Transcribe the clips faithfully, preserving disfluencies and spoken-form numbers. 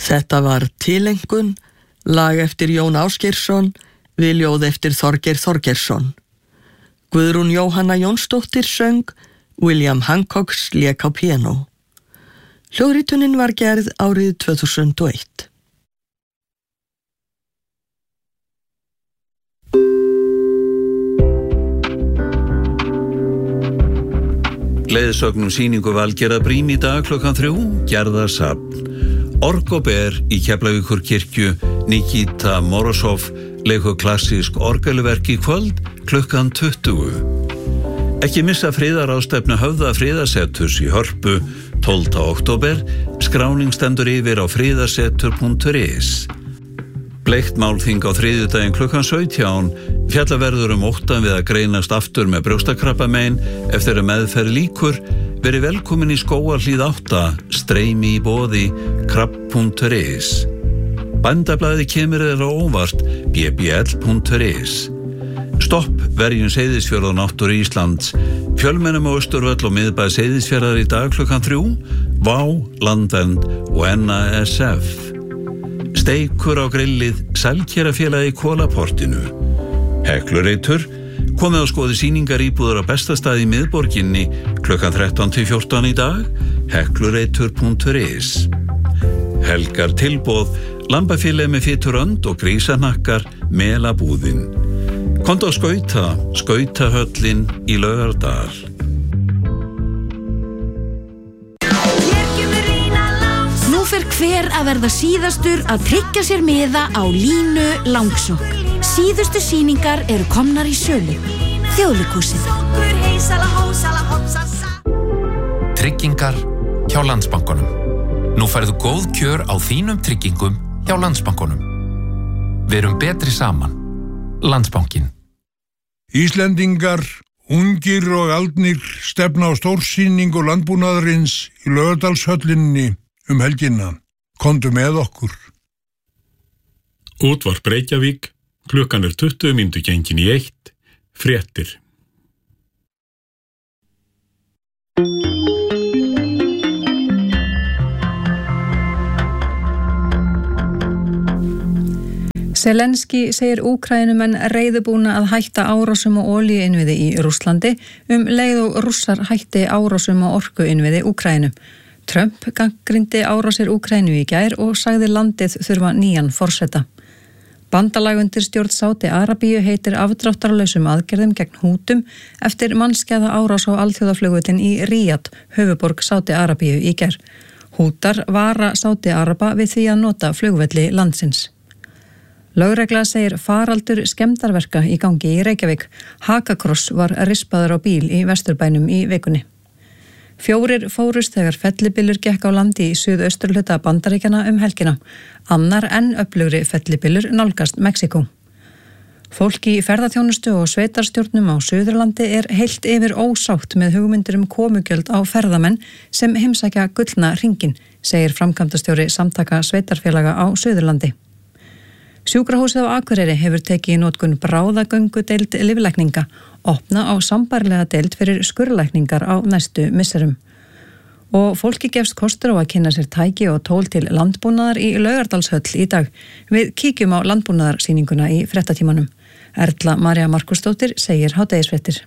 Þetta var Tilengun, lag eftir Jón Ásgeirsson, við ljóð eftir Þorgeir Þorgeirsson. Guðrún Jóhanna Jónsdóttir söng, William Hancocks lék á píanó. Hljóðritunin var gerð árið tvö þúsund og eitt. Leiðsögnum sýningu Valgerðar Brím í dag klukkan þrjú, Gerðarsafn. Orgober í Keflavíkurkirkju, Nikita Morozov leikur klassísk orgelverk í kvöld klukkan tuttugu. Ekki missa friðarástefnu Höfða friðarseturs í Hörpu tólfta október, skráning stendur yfir á friðarsetur punktur is. Bleikt málþing á þriðjudaginn klukkan sautján, fjallaverður um óttan við að greinast aftur með brjóstakrabbamein eftir að meðferð lýkur. Verið velkomin í Skógarhlíð átta, streymi í boði, krabb punktur is. Bændablaðið kemur þér á óvart, b b l punktur is. Stopp verjun Seyðisfjörð og náttúru Íslands. Fjölmennum á Austurvöll og miðbæ Seyðisfjarðar í dag klukkan þrjú, Vá, Landvernd og N A S F. Steikur á grillið, Selkerafélagi í Kolaportinu. Heklureitur, komið á skoði sýningar íbúður á bestastað í miðborginni klukkan þrettán til fjórtán í dag, heklureitur punktur is. Helgar tilboð, lambafilé með fiturönd og grísanakkar, melabúðin. Komdu á skauta, skautahöllin í Laugardal. Nú fer hver að verða síðastur að tryggja sér miða á línu langsokk. Síðustu sýningar eru komnar í sölu. Þjóðleikhúsið. Tryggingar hjá Landsbankanum. Nú færðu góð kjör á þínum tryggingum hjá Landsbankanum. Verum betri saman. Landsbankin. Íslendingar, ungir og aldnir stefna á stórsýningu landbúnaðarins í Laugardalshöllinni um helgina. Komdu með okkur. Útvarp Reykjavík, klukkan er tuttugu mínútur gengin í eitt, fréttir. Zelenski segir Úkraínumenn reiðubúna að hætta árásum og olíuinnviði í Rússlandi um leið og Rússar hætti árásum og orkuinnviði Úkraínu. Trump gagnrýndi árásir Úkraínu í gær og sagði landið þurfa nýjan forseta. Bandalag undir stjórn Sádi Arabíu heitir afdráttarlausum aðgerðum gegn Hútum eftir mannskæða árás á alþjóðaflugvöllinn í Ríad, höfuborg Sádi Arabíu í gær. Hútar vara Sádi Araba við því að nota flugvelli landsins. Lögregla segir faraldur skemmdarverka í gangi í Reykjavík. Hakakross var rispaður á bíl í Vesturbænum í vikunni. Fjórir fórust þegar fellibylur gekk á landi í suðausturhluta Bandaríkjanna um helgina. Annar enn öflugri fellibylur nálgast Mexíkó. Fólk í ferðaþjónustu og sveitarstjórnum á Suðurlandi er heilt yfir ósátt með hugmyndir um komugjöld á ferðamenn sem heimsækja gullna hringinn, segir framkvæmdastjóri samtaka sveitarfélaga á Suðurlandi. Sjúkrahúsið á Akureyri hefur tekið í notkun bráðagöngudeild lyflækninga, opna á sambærilega deild fyrir skurðlækningar á næstu misserum. Og fólki gefst kostur á að kynna sér tæki og tól til landbúnaðar í Laugardalshöll í dag. Við kíkjum á landbúnaðarsýninguna í fréttatímanum. Erla María Markusdóttir segir hádegisfréttir.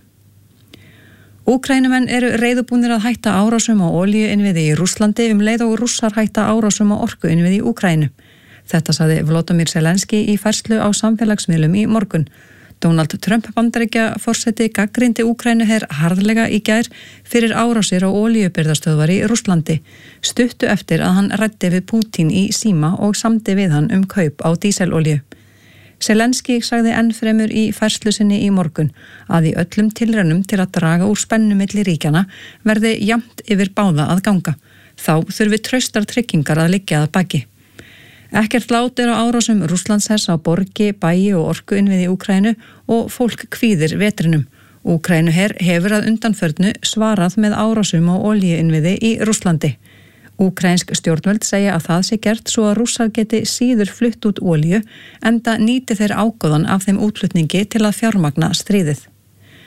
Úkraínumenn eru reiðubúnir að hætta árásum á olíuinnviði í Rússlandi um leið og Rússar hætta árásum á orkuinnviði í Úkraínu. Þetta sagði Volodymyr Zelenski í færslu á samfélagsmiðlum í morgun. Donald Trump Bandaríkja forseti gagnrýndi Úkraínu her harðlega í gær fyrir árásir á olíubirgðastöðvar í Rússlandi, stuttu eftir að hann ræddi við Pútín í síma og samdi við hann um kaup á díselolíu. Zelenski sagði enn fremur í færslu sinni í morgun að í öllum tilraunum til að draga úr spennu milli ríkjana verði jafnt yfir báða að ganga. Þá þurfi traustar tryggingar að liggja að baki. Ekkert lát er á árásum Rússlandshers á borgi, bæi og orkuinnviði í Úkraínu og fólk kvíðir vetrinum. Úkraínuher hefur að undanförnu svarað með árásum á olíuinnviði í Rússlandi. Úkraínsk stjórnvöld segja að það sé gert svo að Rússar geti síður flutt út olíu enda nýti þeir ágóðan af þeim útflutningi til að fjármagna stríðið.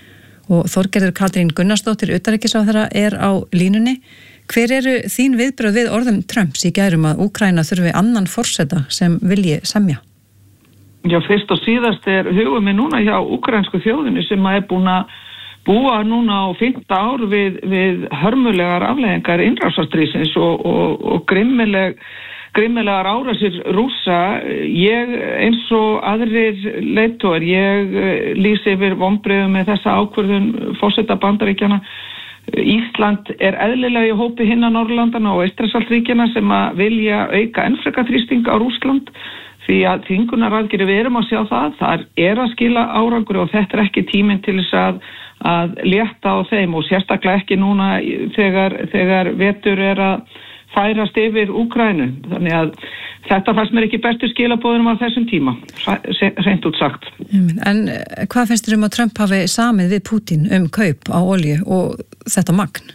og Þorgerður Katrín Gunnarsdóttir utanríkisráðherra er á línunni. Hver eru þín viðbrögð við orðum Trumps í gær um að Úkraína þurfi annan forseta sem vilji semja? Já, fyrst og síðast er hugum við núna hjá úkraínsku þjóðinni sem er búin að búa núna á fimmta ár við, við hörmulegar afleiðingar innrásarstríðsins og, og, og grimmileg grimmilegar árásir Rússa. Ég eins og aðrir leiðtogar, ég lýsi yfir vonbrigðum með þessa ákvörðun forseta Bandaríkjanna. Ísland er eðlilega í hópi hinna Norðurlandana og Eystrasaltsríkjanna sem að vilja auka enn frekar þrýsting á Rússland því að þvingunaraðgerðir við erum að sjá það, það er að skila árangur og þetta er ekki tíminn til þess að, að létta á þeim og sérstaklega ekki núna þegar, þegar vetur er að færast yfir Úkraínu. Þannig að þetta fannst mér ekki bestu skilaboðunum á þessum tíma, hreint út sagt. En hvað finnst þér um að Trump hafi samið við Putin um kaup á olíu og þetta magn?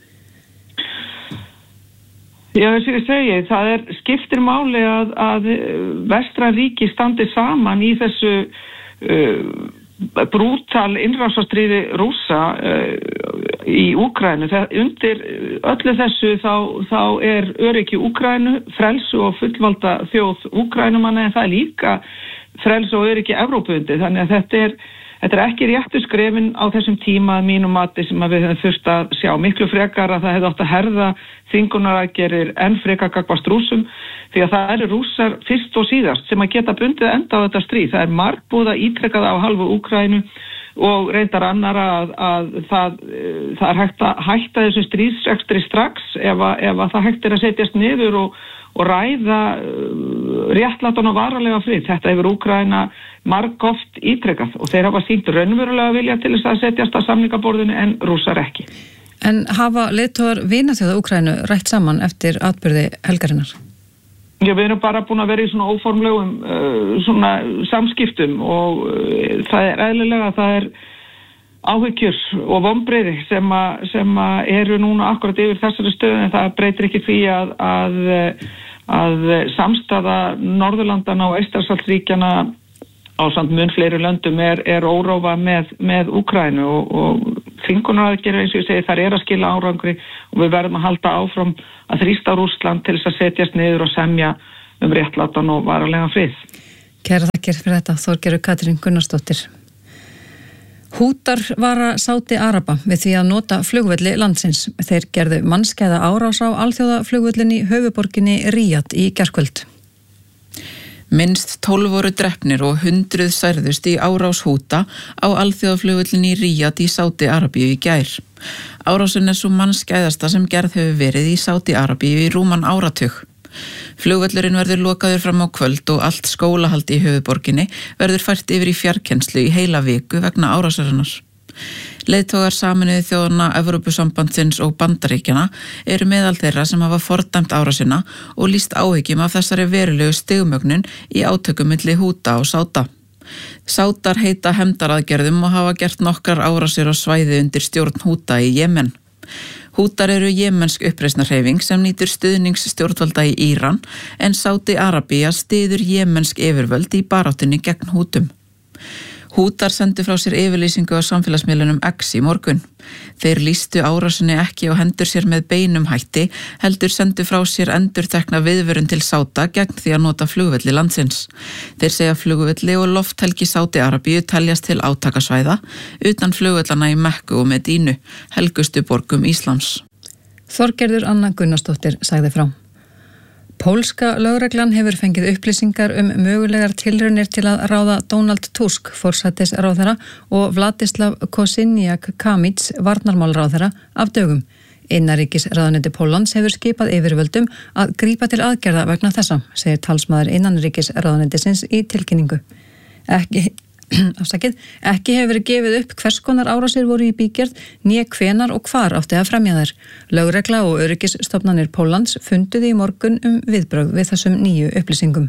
Já, þess að ég segi, það er skiptir máli að, að vestra ríki standi saman í þessu uh, brútal innrásarstríði Rússa uh, í Úkraínu. Undir öllu þessu þá, þá er öryggi Úkraínu, frelsu og fullvalda þjóð Úkraínumanna, en það er líka frelsu og öryggi Evrópundi. Þannig að þetta er, þetta er ekki réttu skrefin á þessum tíma að mínum mati sem að við höfum þurft að sjá miklu frekar að það hefði átt að herða þvingunaraðgerðir enn frekar gagnvart Rússum því að það eru Rússar fyrst og síðast sem að geta bundið enda á þetta stríð. Það er margbúið að ítrekka það á halvu Úkraínu og reyndar annara að, að það, það er hægt að hætta þessu stríðsrekstri strax ef að, ef að það hægt er að setjast niður og, og ræða réttlátan og varanlega frið. Þetta hefur Úkraína margoft ítrekkað og þeir hafa sýnt raunverulega vilja til þess að setjast að samningaborðinu en Rússar ekki. En hafa leiðtogar vinaþjóða Úkraínu rætt saman eftir atburði helgarinnar? Já, við erum bara búin að vera í svona óformlegum uh, svona samskiptum og uh, það er eðlilega, það er áhyggjur og vonbrigði sem, a, sem a eru núna akkurat yfir þessari stöðu en það breytir ekki því að, að, að samstaða Norðurlandana og Eystrasaltsríkjanna ásamt mun fleiri löndum er, er órófa með, með Úkraínu og, og þvingunaraðgerðir eins og ég segi þar er að skila árangri og við verðum að halda áfram að þrýsta Rússland til þess að setjast niður og semja um réttlátan og varanlegan frið. Kæra þakkir fyrir þetta, Þorgerður Katrín Gunnarsdóttir. Hútar vara Sádi Araba við því að nota flugvelli landsins. Þeir gerðu mannskæða árás á alþjóðaflugvellinni höfuborginni Ríad í gærkvöld. Minnst tólf voru drepnir og hundruð særðust í árás Húta á alþjóðaflugvellinni í Ríad í Sádi Arabíu í gær. Árásin er svo mannskæðasta sem gerð hefur verið í Sádi Arabíu í rúman áratug. Flugvöllurinn verður lokaður fram á kvöld og allt skólahald í höfuborginni verður fært yfir í fjarkennslu í heila viku vegna árásarinnar. Leiðtogar Sameinuðu þjóðanna, Evrópusambandsins og Bandaríkjanna eru meðal þeirra sem hafa fordæmt árásina og lýst áhyggjum af þessari verulegu stigmögnun í átökum milli Húta og Sáda. Sádar heita hefndaraðgerðum og hafa gert nokkrar árásir á svæði undir stjórn Húta í Jemen. Hútar eru jemensk uppreisnarhreyfing sem nýtur stuðnings stjórnvalda í Íran en Sádi Arabía styður jemensk yfirvöld í baráttunni gegn Hútum. Hútar sendu frá sér yfirlýsingu á samfélagsmiðlunum X í morgun. Þeir lýstu árásinni ekki á hendur sér með beinum hætti, heldur sendu frá sér endurtekna viðvörun til Sáda gegn því að nota flugvelli landsins. Þeir segja flugvelli og lofthelgi Sádi Arabíu teljast til átakasvæða, utan flugvellana í Mekku og Medínu, helgustu borgum Íslams. Þorgerður Anna Gunnarsdóttir sagði frá. Pólska lögreglan hefur fengið upplýsingar um mögulegar tilraunir til að ráða Donald Tusk, forsætisráðherra, og Vladislav Kosiniak-Kamits, varnarmálráðherra, af dögum. Innanríkisráðuneyti Póllands hefur skipað yfirvöldum að grípa til aðgerða vegna þessa, segir talsmaður innanríkisráðuneytisins í tilkynningu. Ekki, afsakið, ekki hefur verið gefið upp hvers konar árásir voru í bígerð, né hvenar og hvar átti að fremja þær. Lögregla og öryggisstofnanir Póllands funduði í morgun um viðbrögð við þessum nýju upplýsingum.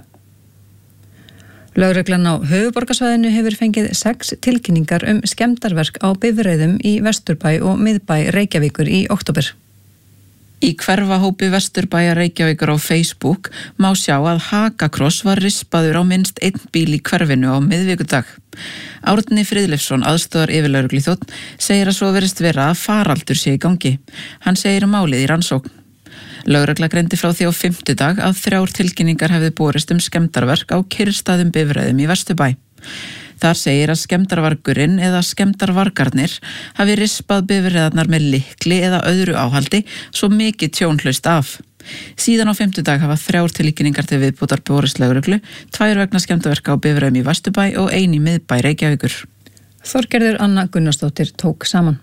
Lögreglan á höfuðborgarsvæðinu hefur fengið sex tilkynningar um skemmdarverk á bifreiðum í Vesturbæ og miðbæ Reykjavíkur í október. Í hverfahópi Vesturbæjar Reykjavíkur á Facebook má sjá að hakakross var rispaður á minnst einn bíl í hverfinu á miðvikudag. Árni Friðleifsson, aðstoðar yfirlögregluþjónn, segir að svo virðist vera að faraldur sé í gangi. Hann segir málið í rannsókn. Lögregla greindi frá því á fimmtudag að þrjár tilkynningar hefði borist um skemmdarverk á kyrrstæðum bifreiðum í Vesturbæ. Þar segir að skemmdarvargurinn eða skemmdarvargarnir hafi rispað bifreiðarnar með lykli eða öðru áhaldi svo mikið tjónhlaust af. Síðan á fimmtudag hafa þrjár tilkynningar til viðbótar borist lögreglu, tvær vegna skemmdarverka á bifreiðum í Vesturbæ og ein í miðbæ Reykjavíkur. Þorgerður Anna Gunnarsdóttir tók saman.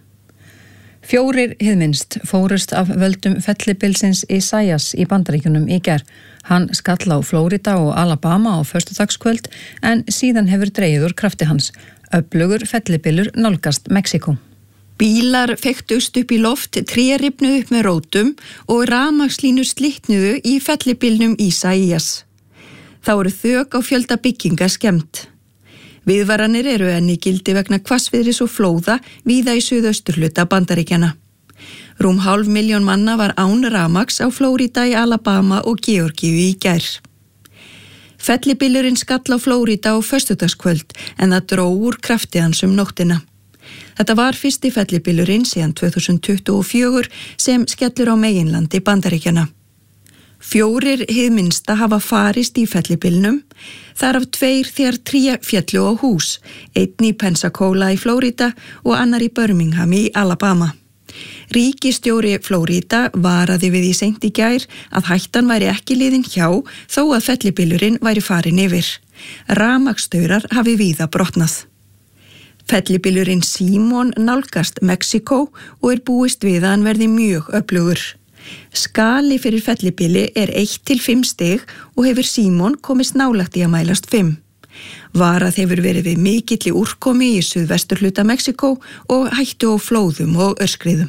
Fjórir hið minnst fórust af völdum fellibilsins Isaias í Bandaríkjunum í gær. Hann skall á Flórida og Alabama á föstudagskvöld en síðan hefur dregið úr krafti hans. Öflugur fellibylur nálgast Mexíkó. Bílar feyktust upp í loft, tré rifnuðu upp með rótum og rafmagnslínur slitnuðu í fellibylnum Isaias. Þá eru þök á fjölda bygginga skemmt. Viðvaranir eru enn í gildi vegna hvassviðris og flóða víða í suðausturhluta Bandaríkjanna. Rúm hálf milljón manna var án rafmagns á Flórida í Alabama og Georgíu í gær. Fellibylurinn skall á Flórida á föstudagskvöld en það dró úr krafti hans um nóttina. Þetta var fyrsti fellibylurinn síðan tvö þúsund tuttugu og fjögur sem skellur á meginlandi Bandaríkjanna. Fjórir hið minnsta hafa farist í fellibylnum, þar af tveir þegar tré féllu á hús, einn í Pensacola í Flórida og annar í Birmingham í Alabama. Ríkisstjóri Flórida varaði við í seint í gær að hættan væri ekki liðin hjá þó að fellibylurinn væri farin yfir. Rafmagnsstaurar hafi víða brotnað. Fellibylurinn Símon nálgast Mexíkó og er búist við að hann verði mjög öflugur. Skali fyrir fellibili er eitt til fimm stig og hefur Símon komist nálægt í að mælast fimm. Varað hefur verið við mikilli úrkomi í suðvesturhluta Mexíkó og hættu á flóðum og öskriðum.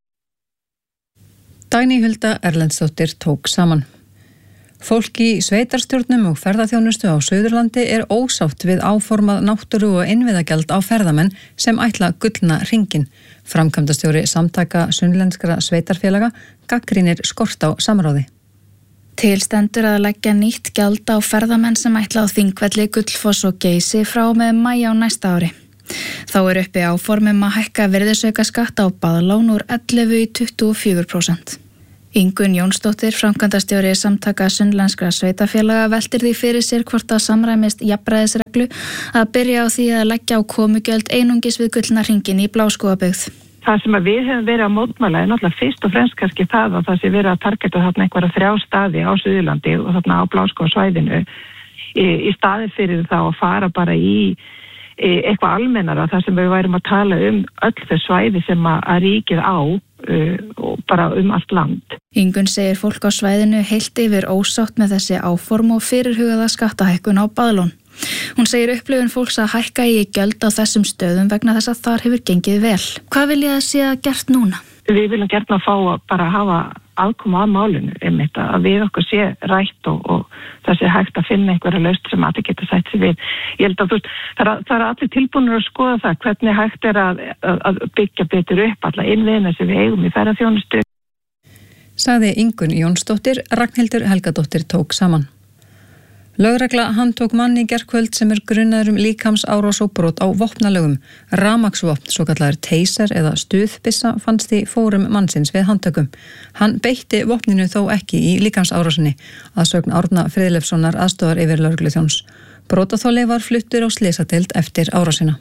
Dagný Hulda Erlendsdóttir tók saman. Fólk í sveitarstjórnum og ferðaþjónustu á Suðurlandi er ósátt við áformað náttúru og innviðagjald á ferðamenn sem ætla gullna hringinn. Framkvæmdastjóri samtaka sunnlenskra sveitarfélaga gagnrýnir skort á samráði. Til stendur að leggja nýtt gjald á ferðamenn sem ætla á Þingvelli, Gullfoss og Geysi frá með maí á næsta ári. Þá er uppi áformum að hækka virðisaukaskatt á baðlán úr ellefu í tuttugu og fjögur prósent. Ingunn Jónsdóttir, framkvæmdastjóri samtaka sunnlenskra sveitarfélaga, veltir því fyrir sér hvort að samræmist jafnræðisreglu að byrja á því að leggja á komugjöld einungis við gullna hringinn í Bláskógabyggð. Það sem við hefum verið að mótmæla er náttúrulega fyrst og fremst kannski það að það sé verið að targeta þarna einhverja þrjá staði á Suðurlandi og þarna á Bláskógasvæðinu í, í staði fyrir þá að fara bara í, í eitthvað almennara þar sem við værum að tala um öll þau svæði sem að, að ríkið á uh, og bara um allt land. Ingunn segir fólk á svæðinu heilt yfir ósátt með þessi áform og fyrirhugaða skattahækkun á baðlón. Hún segir upplifun fólks að hækka í gjöld á þessum stöðum vegna þess að þar hefur gengið vel. Hvað vilja það sé að gert núna? Við viljum gert að fá að bara hafa aðkoma að málinu um þetta, að við okkur sé rætt og, og það sé hægt að finna einhverja lausn sem allir geta sætt sig við. Ég held að þú veist, það er, það er allir tilbúinir að skoða það, hvernig hægt er að, að byggja betur upp alla innviðina sem við eigum í ferðaþjónustu. Sagði Ingunn Jónsdóttir, Ragnhildur Helgadóttir tók saman. Lögregla handtók mann í gærkvöld sem er grunnaður um líkamsárás og brot á vopnalögum. Rafmagnsvopn, svo kallaður teyser eða stuðbyssa, fannst í fórum mannsins við handtökum. Hann beitti vopninu þó ekki í líkamsárásinni, að sögn Árna Friðleifssonar aðstoðar yfir lögregluþjóns. Brotaþoli var fluttur á slysadeild eftir árásina.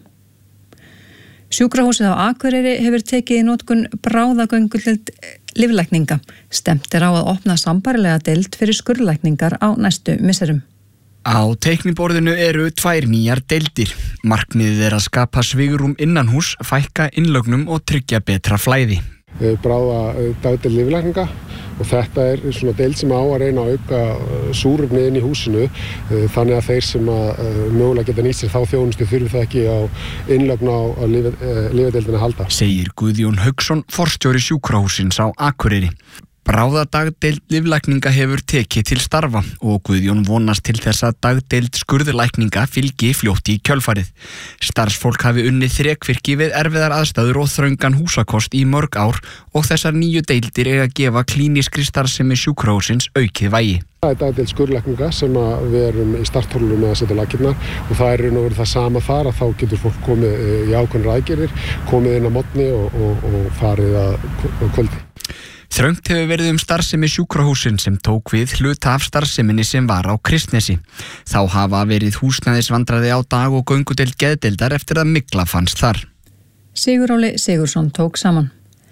Sjúkrahúsið á Akureyri hefur tekið í notkun bráðagönguldeild lyflækninga. Stemt er á að opna sambarilega deild fyrir skurðlækningar á næstu misserum. Á teikniborðinu eru tvær nýjar deildir. Markmiðið er að skapa svigrúm innanhús, fækka innlögnum og tryggja betra flæði. Bráða dagdeild lyflækninga og þetta er svona deild sem á að reyna að auka súrefni inn í húsinu þannig að þeir sem að mögulega geta nýtt sér þá þjónustu þurfi það ekki á innlögn á lyfjadeildina að halda. Segir Guðjón Hauksson, forstjóri sjúkrahússins á Akureyri. Bráðadagdeild lyflækninga hefur tekið til starfa og Guðjón vonast til þess að dagdeild skurðlækninga fylgi fljótt í kjölfarið. Starfsfólk hafi unnið þrekvirki við erfiðar aðstæður og þröngan húsakost í mörg ár og þessar nýju deildir eiga að gefa klínískri starfsemi sjúkrahússins aukið vægi. Það er dagdeild skurðlækninga sem að við erum í starthólunum með að setja lakirnar og það er raun og verið það sama þar að þá getur fólk komið í ákveðnar aðgerðir, komið inn á morgni og, og, og farið að kvöldi. Þröngt hefur verið um starfsemi sjúkrahúsin sem tók við hluta af starfseminni sem var á Kristnesi. Þá hafa verið húsnæðisvandræði á dag- og göngudeild geðdeildar eftir að mygla fannst þar. Siguróli Sigursson tók saman.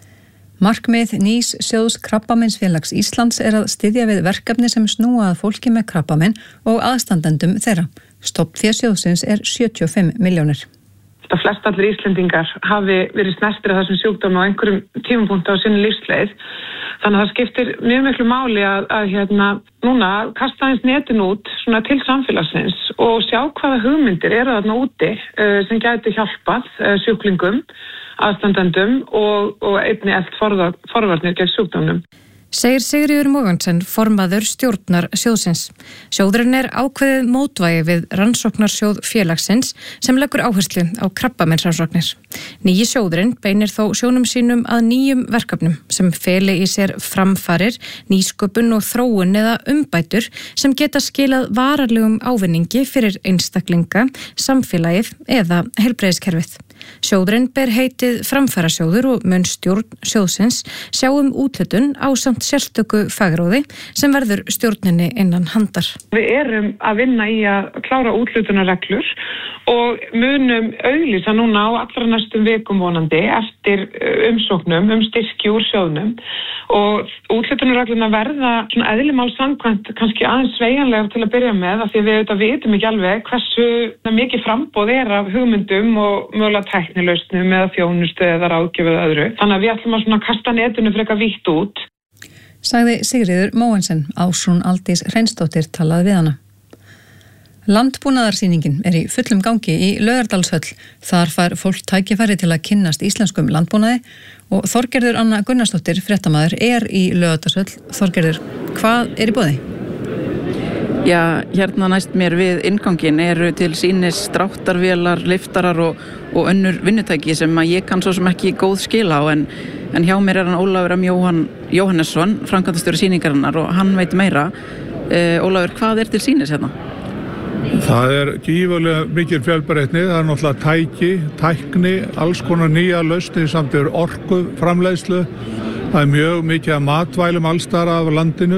Markmið nýs sjóðs Krabbameinsfélags Íslands er að styðja við verkefni sem snúa að fólki með krabbamein og aðstandendum þeirra. Stofnfé sjóðsins er sjötíu og fimm milljónir. Það flest allir Íslendingar hafi verið snertir af þessum sjúkdómi á einhverjum tímapunkti á sinni lífsleið. Þannig að það skiptir mjög miklu máli að, að hérna, núna kasta eins netin út svona til samfélagsins og sjá hvaða hugmyndir eru þarna úti uh, sem gæti hjálpað uh, sjúklingum, aðstandendum og, og einnig elt forvarnir gegn sjúkdómnum. Segir Sigríður Mogensen, formaður stjórnar sjóðsins. Sjóðurinn er ákveðið mótvægi við rannsóknarsjóð félagsins sem leggur áherslu á krabbameinsrannsóknir. Nýji sjóðurinn beinir þó sjónum sínum að nýjum verkefnum sem feli í sér framfarir, nýsköpun og þróun eða umbætur sem geta skilað varanlegum ávinningi fyrir einstaklinga, samfélagið eða heilbrigðiskerfið. Sjóðurinn ber heitið framfarasjóður og mun stjórn sjóðsins sjá um úthlutun ásamt sérstöku fagráði sem verður stjórninni innan handar. Við erum að vinna í að klára úthlutunarreglur og munum auglýsa núna á allra næstum vikum vonandi eftir umsóknum um styrki úr sjóðnum og úthlutunarregluna verða svona eðlimál samkvæmt kannski aðeins sveigjanlegar til að byrja með af því að við auðvitað vitum ekki alveg hversu mikið framboð er af hugmyndum og mögulega tæknilausnum eða þjónustu eða ráðgjöf eða öðru. Þannig að við ætlum að svona kasta netinu frekar vítt út. Sagði Sigríður Mogensen, Ásrún Aldís Hreinsdóttir talaði við hana. Landbúnaðarsýningin er í fullum gangi í Laugardalshöll. Þar fær fólk tækifæri til að kynnast íslenskum landbúnaði og Þorgerður Anna Gunnarsdóttir, fréttamaður, er í Laugardalshöll. Þorgerður, hvað er í boði? Já, hérna næst mér við inngangin eru til sýnis dráttarvélar, liftarar og, og önnur vinnutæki sem að ég kann svo sem ekki góð skil á en, en hjá mér er hann Ólafur M. Jóhann, Jóhannesson, framkvæmdastjóri sýningarinnar og hann veit meira. Eh, Ólafur, hvað er til sýnis hérna? Það er gífurlega mikil fjölbreytni, það er náttúrulega tæki, tækni, alls konar nýja lausnir samt er orku framleiðslu, það er mjög mikið af matvælum allsstaðar af landinu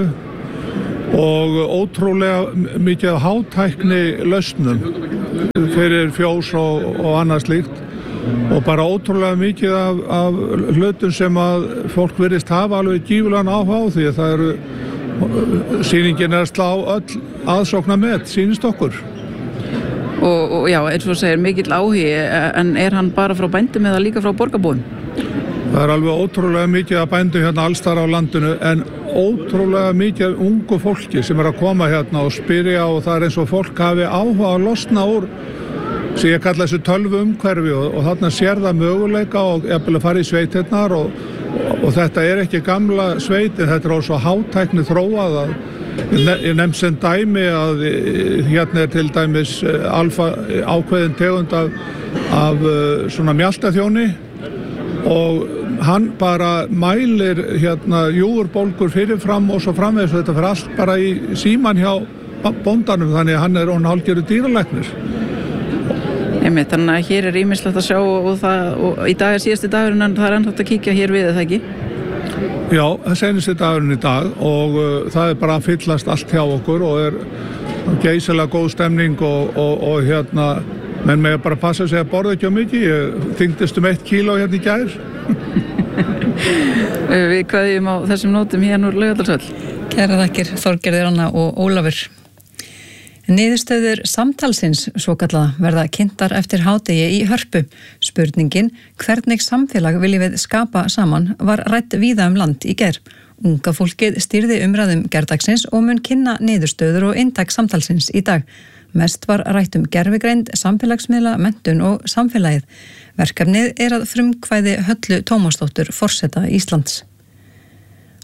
og ótrúlega mikið af hátækni lausnum fyrir fjós og, og annað slíkt og bara ótrúlega mikið af, af hlutum sem að fólk virðist hafa alveg gífurlegan áhuga á því að það eru sýningin er að slá öll aðsókna með, sýnist okkur. Og, og já, eins og segir mikill áhugi, en er hann bara frá bændum eða líka frá borgarbúum? Það er alveg ótrúlega mikið að bændum hérna allstar á landinu, en ótrúlega mikið af ungu fólki sem er að koma hérna og spyrja og það er eins og fólk hafi áhuga að losna úr sem ég kalla þessu tölvu umhverfi og, og þarna sér það möguleika og jafnvel að fara í sveitirnar og, og, og þetta er ekki gamla sveitin, þetta er á svo hátækni þróað að ég nefn sem dæmi að hérna er til dæmis alfa ákveðin tegund af, af svona mjaltaþjóni og hann bara mælir hérna júurbólgur fyrirfram og svo framvegis þetta fyrir allt bara í síman hjá bóndanum þannig að hann er hún hálfgerður dýralæknir. Einmitt, þannig að hér er ýmislegt að sjá og, það, og í dag er síðasti dagurinn en það er ennþátt að kíkja hér við, er það ekki? Já, það er seinasti dagurinn í dag og uh, það er bara að fyllast allt hjá okkur og er geysilega góð stemning og, og, og hérna, menn með bara passa sig að borða ekki á mikið, ég þyngdist um eitt kíló hérna í gær. Við kveðjum á þessum nótum hérna úr Laugardalshöll. Kæra þakkir Þorgerður Anna og Ólafur. Niðurstöður samtalsins svokallaða verða kynntar eftir hádegi í Hörpu. Spurningin hvernig samfélag viljum við skapa saman var rædd víða um land í gær. Unga fólkið stýrði umræðum gærdagsins og mun kynna niðurstöður og inntak samtalsins í dag. Mest var rætt um gervigreind, samfélagsmiðla, menntun og samfélagið. Verkefnið er að frumkvæði Höllu Tómasdóttur forseta Íslands.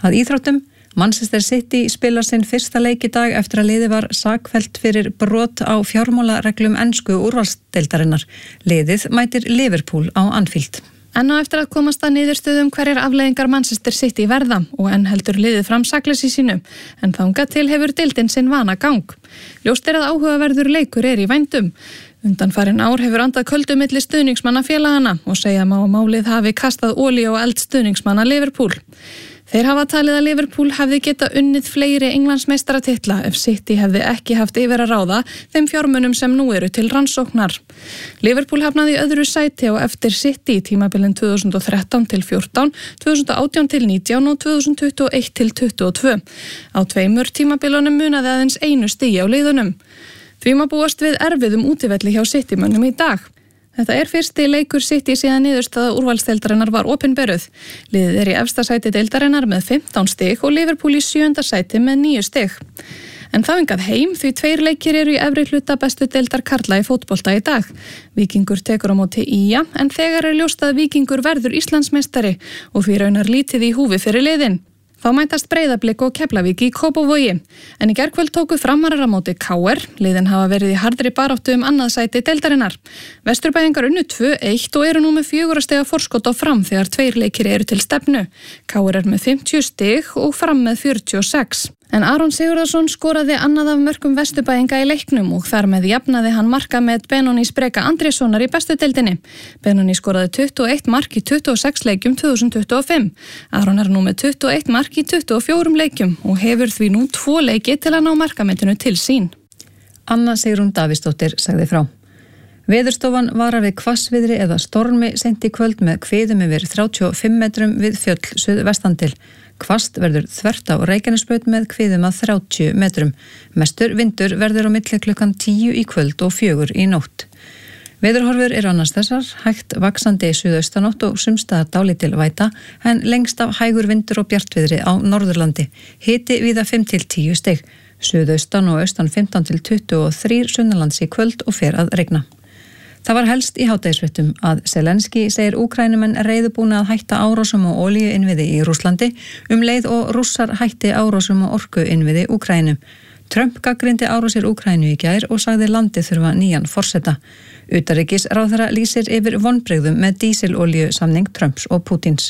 Að íþróttum, Manchester City spilar sinn fyrsta leik í dag eftir að liðið var sakfellt fyrir brot á fjármálareglum ensku úrvalsdeildarinnar. Liðið mætir Liverpool á Anfield. En á eftir að komast að niðurstöðum hverjar afleiðingar Manchester City verða og enn heldur liðið fram sakleysi sínu, en þangað til hefur deildin sinn vana gang. Ljóst er að áhugaverður leikur er í vændum. Undanfarin ár hefur andað köldu milli stuðningsmanna félagana og segja má að málið hafi kastað olíu á eld stuðningsmanna Liverpool. Þeir hafa talið að Liverpool hefði geta unnið fleiri Englandsmeistaratitla ef City hefði ekki haft yfir að ráða þeim fjármunum sem nú eru til rannsóknar. Liverpool hafnaði í öðru sæti á eftir City í tímabilin tvö þúsund og þrettán til fjórtán, tvö þúsund og átján til nítján og tvö þúsund tuttugu og eitt til tuttugu og tvö. Á tveimur tímabilinum munaði aðeins einu stigi á liðunum. Því má búast við erfiðum útivelli hjá City-mönnum í dag. Þetta er fyrsti leikur City síðan niðurstaða úrvalsdeildarinnar var opinberuð. Liðið er í efsta sæti deildarinnar með fimmtán stig og Liverpool í sjöunda sæti með níu stig. En þá hingað heim því tveir leikir eru í efri hluta bestu deildar karla í fótbolta í dag. Víkingur tekur á móti í á en þegar er ljóst að Víkingur verður Íslandsmeistari og því raunar lítið í húfi fyrir liðin. Þá mætast Breiðablik og Keflavík í Kópavogi. En í gærkvöld tóku Framarar á móti K R. Liðin hafa verið í harðri baráttu um annað sæti deildarinnar. Vesturbæingar unnu tvö eitt og eru nú með fjögurra stiga forskot á Fram þegar tveir leikir eru til stefnu. K R er með fimmtíu stig og Fram með fjörutíu og sex. En Aron Sigurðarsson skoraði annað af mörkum Vesturbæinga í leiknum og þar með jafnaði hann marka með Benóni Spreka Andréssonar í bestu deildinni. Benóni skoraði tuttugu og eitt mark í tuttugu og sex leikjum tvö þúsund tuttugu og fimm. Aron er nú með tuttugu og eitt mark í tuttugu og fjórum leikjum og hefur því nú tvo leiki til að ná markametinu til sín. Anna Sigrún Davíðsdóttir sagði frá. Veðurstofan varar við hvassviðri eða stormi seint í kvöld með hviðum yfir þrjátíu og fimm metrum við fjöll suðvestan til. Hvasst verður þvert á Reykjanesbraut með hviðum að þrjátíu metrum. Mestur vindur verður á milli klukkan tíu í kvöld og fjögur í nótt. Veðurhorfur er annars þessar, hægt vaxandi suðaustanátt og sumstaðar dálítil væta, en lengst af hægur vindur og bjartviðri á Norðurlandi. Hiti víða fimm til tíu stig. Suðaustan og austan fimmtán til tuttugu og þrjú sunnanlands í kvöld og fer að regna. Það var helst í hádegisfréttum að Zelenski segir Úkraínumenn reiðubúna að hætta árásum og olíuinnviði í Rússlandi um leið og Rússar hætti árásum og orkuinnviði Úkraínu. Trump gagnrýndi árásir Úkraínu í gær og sagði landið þurfa nýjan forseta. Utanríkisráðherra lýsir yfir vonbrigðum með dísilolíusamning Trumps og Pútins.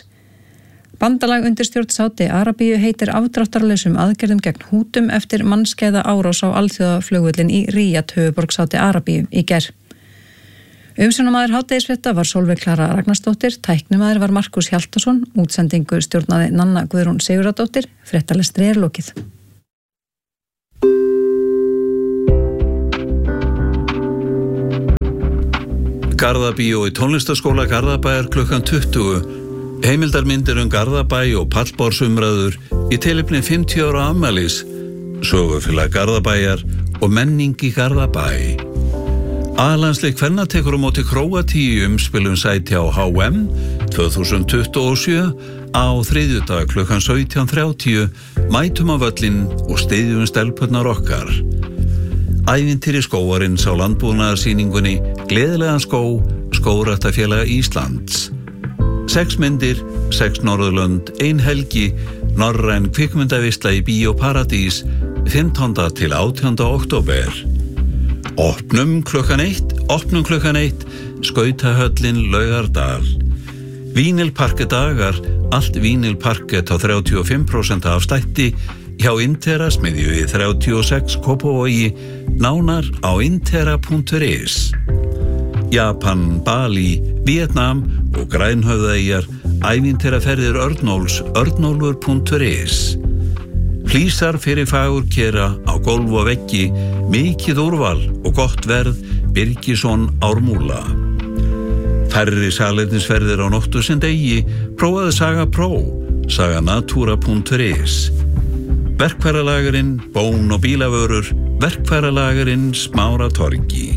Bandalag undir stjórn Sádi Arabíu heitir afdráttarlausum aðgerðum gegn Hútum eftir mannskæða árás á alþjóðaflugvöllin í Ríad, höfuðborg Sádi Arabíu í gær. Umsjónarmaður hádegisfrétta var Sólveig Klara Ragnarsdóttir, tæknimaður var Markus Hjaltason, útsendingu stjórnaði Nanna Guðrún Sigurðardóttir, fréttalestri er lokið. Garðabíó í tónlistaskóla Garðabæjar klukkan tuttugu. Heimildarmyndir um Garðabæ og pallborðsumræður í tilefni fimmtíu ára afmælis, sögufélag Garðabæjar og menning í Garðabæ. Aðlandsleik kvenna tekur á móti Króatíu umspilum sæti á H M tvö þúsund tuttugu og sjö á þriðjudag klukkan sautján þrjátíu, mætum á völlinn og styðjum stelpurnar okkar. Ævintýri skógarins á landbúnaðarsýningunni Gleðilegan skó, Skógræktarfélag Íslands. Sex myndir, sex Norðurlönd, ein helgi, norræn kvikmyndaveisla í Bíó Paradís, fimmtánda til átjánda október. Opnum klukkan eitt, opnum klukkan eitt, Skautahöllin Laugardal. Vínilparkedagar, allt vínilparket á þrjátíu og fimm prósent afslætti hjá Intera smiðju í þrjátíu og sex Kópavogi, nánar á intera punktur is. Japan, Bali, Vietnam og Grænhöfðaeyjar, ævintýraferðir Örnóls, örnólfur punktur is. Flísar fyrir fagurkera á gólf og veggi, mikið úrval og gott verð, Birgisson Ármúla. Færri salernisferðir á nóttu sem degi, prófaðu Saga Pro, saganatúra punktur is. Verkfæralagerinn, bón og bílavörur, verkfæralagerinn Smáratorgi.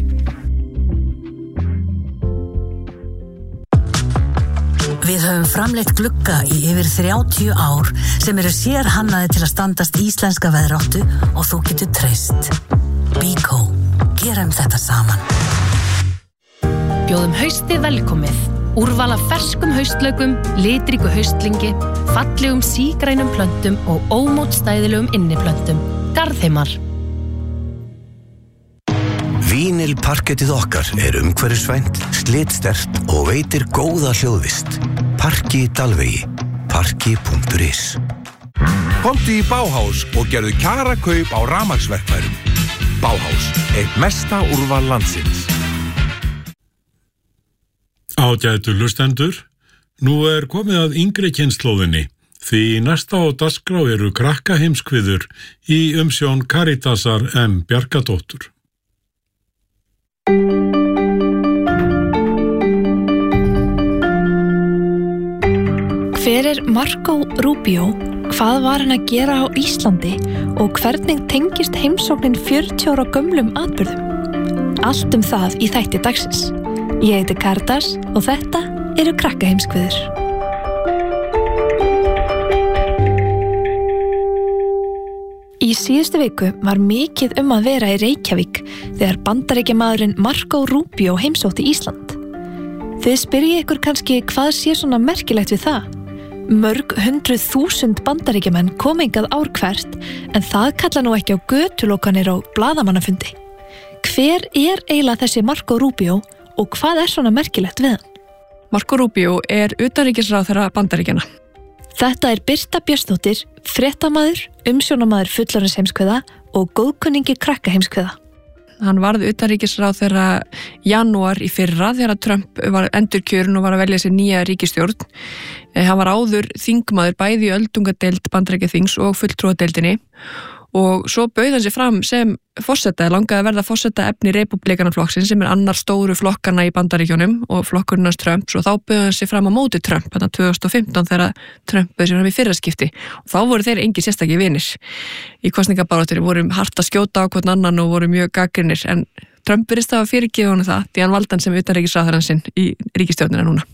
Við höfum framleitt glugga í yfir þrjátíu ár sem eru sérhannaði til að standast íslenska veðráttu og þú getur treyst. Bíkó, gerum þetta saman. Bjóðum haustið velkomið. Úrval af ferskum haustlaukum, litríku haustlingi, fallegum sígrænum plöntum og ómótstæðilegum inniplöntum. Garðheimar. Vínilparkettið okkar er umhverfisvænt, slitsterkt og veitir góða hljóðvist. Parki Dalvegi. Parki punktur is. Komdu í Bauhaus og gerðu kjarakaup á rafmagnsverkfærum. Bauhaus, eitt mesta úrval landsins. Ágætu hlustendur, nú er komið að yngri kynslóðinni, því næsta á dagskrá eru krakkaheimskviður í umsjón Karítasar M. Bjarkadóttur. Hver er Marco Rubio? Hvað var hann að gera á Íslandi og hvernig tengist heimsóknin fjörutíu ára gömlum atburðum? Allt um það í þætti dagsins. Ég heiti Karítas og þetta eru krakkaheimskviður. Í síðustu viku var mikið um að vera í Reykjavík þegar bandaríkjamaðurinn Marco Rubio heimsótti Ísland. Þið spyrjið ykkur kannski hvað sé svona merkilegt við það? Mörg hundruð þúsund bandaríkjamenn kom hingað ár hvert en það kalla nú ekki á götulokanir og blaðamannafundi. Hver er eiginlega þessi Marco Rubio og hvað er svona merkilegt við hann? Marco Rubio er utanríkisráðherra Bandaríkjanna. Þetta er Birta Björnsdóttir, fréttamaður, umsjónamaður fullorðins heimskviða og góðkunningi krakkaheimskviða. Hann varð utanríkisráðherra janúar í fyrra þegar Trump var endurkjörinn og var að velja sér nýja ríkisstjórn. Hann var áður þingmaður bæði í öldungadeild Bandaríkjaþings og fulltrúadeildinni og svo bauð hann sér fram sem forseta, langaði að verða forseta efni Repúblikanaflokksins sem er annar stóru flokkana í Bandaríkjunum og flokkurinn hans Trumps og þá bauð hann sér fram á móti Trump þarna tvö þúsund og fimmtán þegar Trump bauð sér fram í fyrra skipti og þá voru þeir engir sérstakir vinir. Í kosningabaráttunni voru hart að skjóta á hvern annan og voru mjög gagnrýnir en Trump virðist hafa fyrirgefið honum það því hann valdi hann sem utanríkisráðherrann sinn í ríkisstjórnina núna.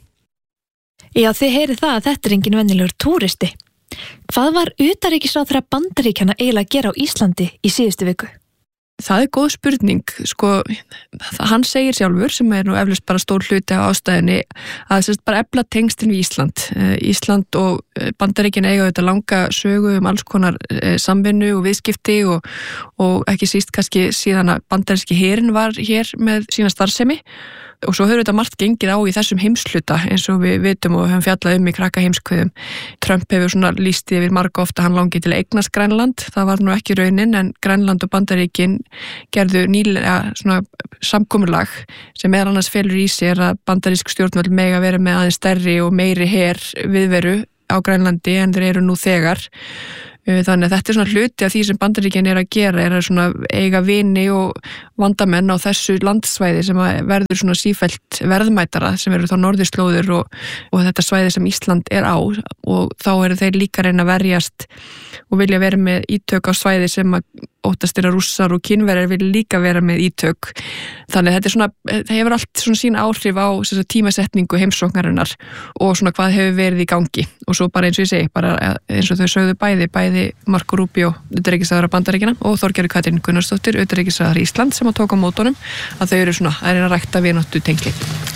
Já, þið heyrið það að þetta er engin venjulegur túristi. Hvað var utanríkisráðherra Bandaríkjanna eiginlega að gera á Íslandi í síðustu viku? Það er góð spurning, sko, hann segir sjálfur, sem er nú eflaust bara stór hluti á ástæðinni, að sérst bara efla tengstin við Ísland. Ísland og Bandaríkin eiga þetta langa sögu um alls konar samvinnu og viðskipti og, og ekki síst kannski síðan að bandaríski herinn var hér með sína starfsemi. Og svo hefur þetta margt gengið á í þessum heimsluta eins og við vitum og höfum fjallað um í krakka heimskviðum. Trump hefur svona lýst yfir marga ofta hann langi til að eignast Grænland. Það var nú ekki raunin en Grænland og Bandaríkin gerðu nýlega svona samkomulag sem meðal annars felur í sér að bandarísk stjórnvöld mega vera með aðeins stærri og meiri her viðveru á Grænlandi en þeir eru nú þegar. Þannig að þetta er svona hluti af því sem Bandaríkin er að gera, er að svona eiga vini og vandamenn á þessu landsvæði sem verður svona sífellt verðmætara sem eru þá norðurslóðir og, og þetta svæði sem Ísland er á og þá eru þeir líka reyna að verjast og vilja vera með ítök á svæði sem að óttast er að Rússar og Kínverjar vilja líka vera með ítök. Þannig að þetta er svona, það hefur allt svona sín áhrif á svona, tímasetningu heimsóknarinnar og svona hvað hefur verið í gangi og svo bara eins og ég segi, bara eins og þau sögðu bæði, bæði Marco Rubio, utanríkisráðherra Bandaríkjanna og Þorgerður Katrín Gunnarsdóttir, utanríkisráðherra Ísland sem að tóka á mótunum, að þau eru svona að reyna að rækta vináttu tengsli.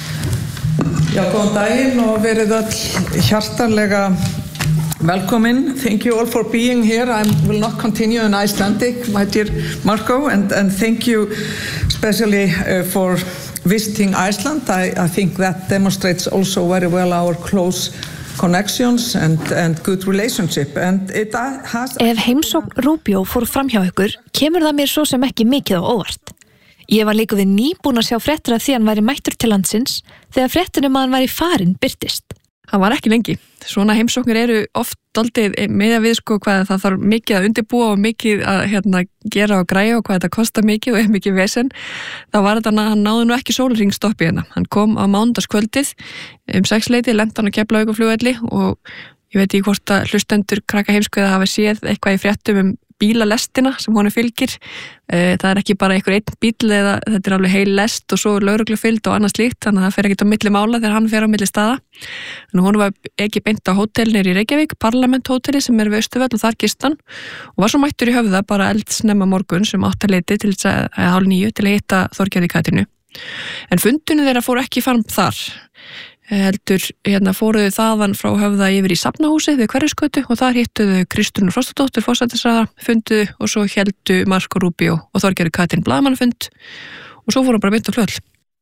Já, góðan daginn og verið öll hjartanlega welcome. Thank you all for being here. I will not continue in Icelandic, my dear Marco, and, and thank you especially uh, for visiting Iceland. I, I think that demonstrates also very well our close connections and, and good relationship. And it has... Ef heimsókn Rubio fór fram hjá ykkur, kemur það mér svo sem ekki mikið á óvart. Ég var líka við nýbúin að sjá fréttir af því hann væri mættur til landsins þegar fréttinum að hann væri farinn birtist. Hann var ekki lengi. Svona heimsóknir eru oft aldrei með að við sko hvað það þarf mikið að undirbúa og mikið að hérna, gera og græja og hvað þetta kostar mikið og er mikið vesen. Þá var þetta að hann náði nú ekki sólarhringstopp í hérna. Hann kom á mánudagskvöldið um sexleiti, lenti hann á Keflavíkurflugvelli og ég veit ekki hvort að hlustendur krakka heimskviða hafa séð eitthvað í fréttum um bílalestina sem honum fylgir. Það er ekki bara einhver einn bíl eða þetta er alveg heil lest og svo lögreglufylgd og annað slíkt, þannig að það fer ekkert á milli mála þegar hann fer á milli staða. En honum var ekki beint á hótelnir í Reykjavík, Parlamenthóteli sem er við Austurvöll og þar gist hann og var svo mættur í Höfða bara eldsnemma morgun sem áttaleiti til þess að hálf níu til að hitta Þorgerði Katrínu. En fundinu þeirra fór ekki fram þar. heldur hérna fóruðu þaðan frá Höfða yfir í Safnahúsið við Hverfisgötu og þar hittuðu Kristrúnu Frostadóttur forsætisráðherra funduðu og svo héldu Marco Rubio og Þorgerður Katrín blaðamannafund og svo fórum bara beint á flugvöll.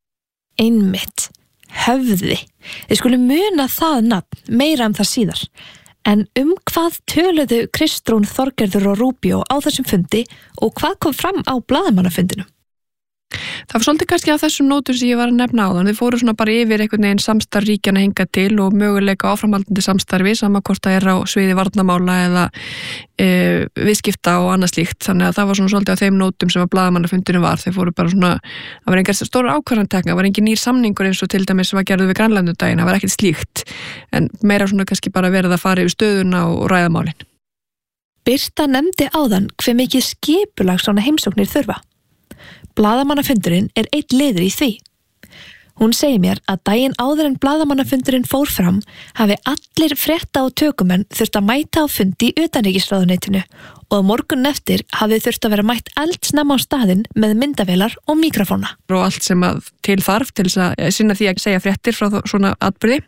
Einmitt, Höfði. Þið skulum muna það nafn, meira um það síðar. En um hvað töluðu Kristrún, Þorgerður og Rubio á þessum fundi og hvað kom fram á blaðamannafundinum? Það var svolítið kannski á þessum nótum sem ég var að nefna á þann. Við fórum svona bara yfir einhvern veginn samstarf ríkjana hingað til og möguleika áframhaldandi samstarfi, sama hvort það er á sviði varnarmála eða e, viðskipta og annað slíkt. Þannig að það var svona svolítið á þeim nótum sem að blaðamannafundinu var. Þeir fóru bara svona, það var engar stóra ákvarðantekna, það var engin nýr samningur eins og til dæmis sem var gerðu við Grænlandudaginn, það var ekkert slíkt. En meira svona kannski bara verið að fara yfir stöðuna og ræðamálin. Birta nefndi áðan hve mikið skipulag svona heimsóknir þurfa. Blaðamannafundurinn er einn liður í því. Hún segir mér að daginn áður en blaðamannafundurinn fór fram hafi allir frétta og tökumenn þurft að mæta á fundi í utanríkisráðuneytinu og morgun eftir hafi þurft að vera mætt eldsnemma á staðinn með myndavélar og mikrofóna. Og allt sem að til þarf til þess að sinna því að segja fréttir frá svona atburði.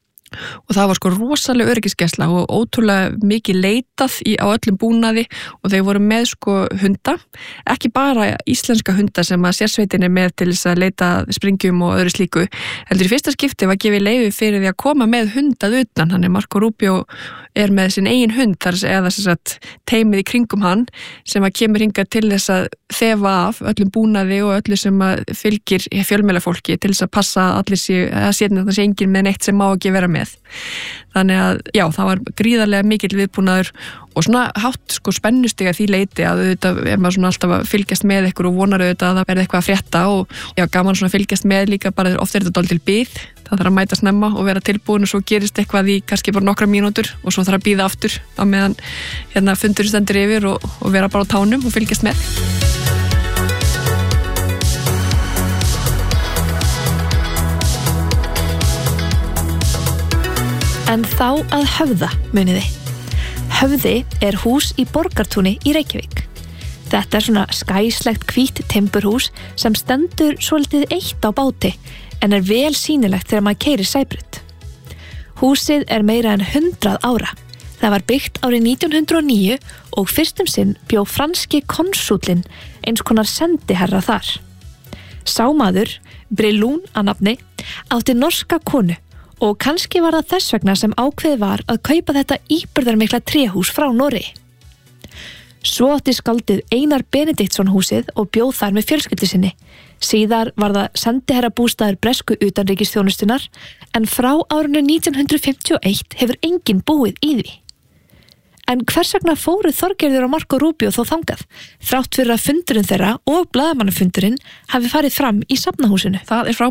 Og það var sko rosalega öryggisgæsla og ótrúlega mikið leitað í, á öllum búnaði og þeir voru með sko hunda, ekki bara íslenska hunda sem að sérsveitin er með til þess að leita springjum og öðru slíku, heldur í fyrsta skipti var gefið leyfi fyrir því að koma með hundað utan, hann er Marco Rubio er með sin eigin hund þar eða þess að teimið í kringum hann sem að kemur hingað til þess að þefa af öllum búnaði og öllu sem að fylgir fjölmiðlafólki til þess að passa allir sé, að setja þessi engin með neitt sem má ekki vera með. Þannig að já, það var gríðarlega mikill viðbúnaður og svona hátt sko spennustiga því leiti að auðvitað er maður svona alltaf að fylgjast með ykkur og vonar auðvitað að það verði eitthvað að frétta og já, gaman svona að fylgjast með líka bara oft er þetta dálítil bið, það þarf að mæta snemma og vera tilbúin og svo gerist eitthvað í kannski bara nokkra mínútur og svo þarf að bíða aftur á meðan hérna fundur stendur yfir og, og vera bara á tánum og fylgjast með. En þá að Höfða, muniði. Höfði er hús í Borgartúni í Reykjavík. Þetta er svona skæslegt hvítt timburhús sem stendur svolítið eitt á báti en er vel sýnilegt þegar maður keyrir Sæbraut. Húsið er meira en hundrað ára. Það var byggt árið nítján hundruð og níu og fyrstum sinn bjó franski konsúllinn eins konar sendiherra þar. Sá maður, Brillún að nafni, átti norska konu og kannski var það þess vegna sem ákveðið var að kaupa þetta íburðarmikla tréhús frá Noregi. Svo átti skáldið Einar Benediktsson húsið og bjóð þar með fjölskyldu sinni. Síðar var það sendiherra bústaður bresku utanríkisþjónustunnar en frá árinu nítján hundruð fimmtíu og eitt hefur enginn búið í því. En hvers vegna fóru Þorgerður og Marco Rubio þó þangað, þrátt fyrir að fundurinn þeirra og blaðamannafundurinn hafi farið fram í Safnahúsinu? Það er frá